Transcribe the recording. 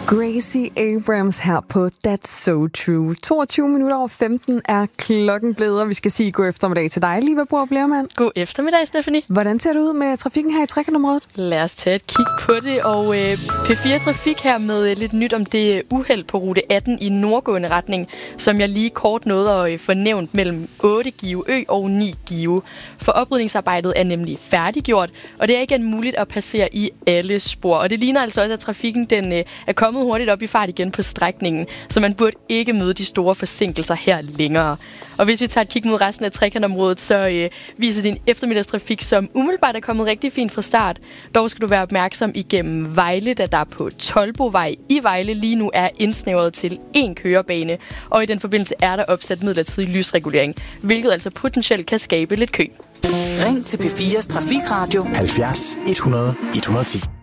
Gracie Abrams her på That's So True. 22:15 er klokken blevet, og vi skal sige god eftermiddag til dig, Liva Borup Lermand. God eftermiddag, Stephanie. Hvordan ser det ud med trafikken her i trekantområdet? Lad os tage et kig på det, og P4 Trafik her med lidt nyt om det uheld på rute 18 i nordgående retning, som jeg lige kort nåede at fornævnt mellem 8 Give Ø og 9 Give. For oprydningsarbejdet er nemlig færdiggjort, og det er ikke muligt at passere i alle spor. Og det ligner altså også, at trafikken den er kommet hurtigt op i fart igen på strækningen, så man burde ikke møde de store forsinkelser her længere. Og hvis vi tager et kig mod resten af trekantområdet, så viser din eftermiddagstrafik, som umiddelbart er kommet rigtig fint fra start. Dog skal du være opmærksom igennem Vejle, da der på Toldbovej i Vejle lige nu er indsnævret til én kørebane. Og i den forbindelse er der opsat midlertidig lysregulering, hvilket altså potentielt kan skabe lidt kø. Ring til P4's Trafikradio 70 100 110.